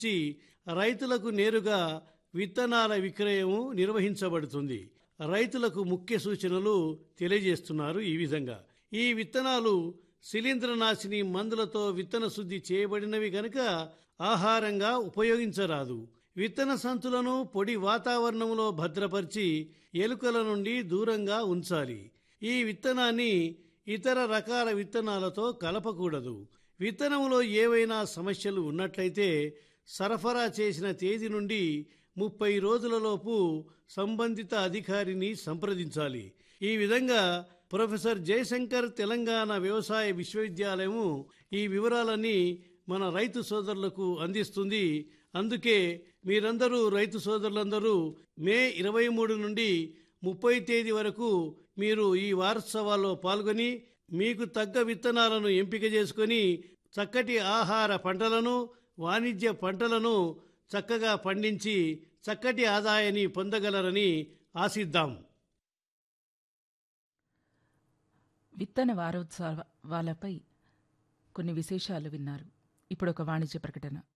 నుంచి రైతులకు నేరుగా విత్తనాల విక్రయం నిర్వహించబడుతుంది. రైతులకు ముఖ్య సూచనలు తెలియజేస్తున్నారు. ఈ విధంగా ఈ విత్తనాలు శిలీంద్రనాశిని మందులతో విత్తన శుద్ధి చేయబడినవి గనుక ఆహారంగా ఉపయోగించరాదు. విత్తన సంచులను పొడి వాతావరణంలో భద్రపరిచి ఎలుకల నుండి దూరంగా ఉంచాలి. ఈ విత్తనాన్ని ఇతర రకాల విత్తనాలతో కలపకూడదు. విత్తనంలో ఏవైనా సమస్యలు ఉన్నట్లయితే సరఫరా చేసిన తేదీ నుండి 30 రోజులలోపు సంబంధిత అధికారిని సంప్రదించాలి. ఈ విధంగా ప్రొఫెసర్ జయశంకర్ తెలంగాణ వ్యవసాయ విశ్వవిద్యాలయం ఈ వివరాలన్నీ మన రైతు సోదరులకు అందిస్తుంది. అందుకే మీరందరూ రైతు సోదరులందరూ మే 23 నుండి 30 తేదీ వరకు మీరు ఈ వారోత్సవాల్లో పాల్గొని మీకు తగ్గ విత్తనాలను ఎంపిక చేసుకొని చక్కటి ఆహార పంటలను, వాణిజ్య పంటలను చక్కగా పండించి చక్కటి ఆదాయాన్ని పొందగలరని ఆశిద్దాం. విత్తన వారోత్సవాలపై కొన్ని విశేషాలు విన్నారు. ఇప్పుడు ఒక వాణిజ్య ప్రకటన.